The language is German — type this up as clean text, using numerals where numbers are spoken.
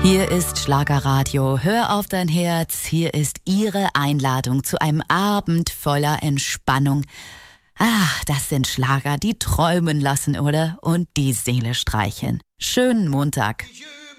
Hier ist Schlagerradio. Hör auf dein Herz. Hier ist Ihre Einladung zu einem Abend voller Entspannung. Ach, das sind Schlager, die träumen lassen, oder? Und die Seele streicheln. Schönen Montag.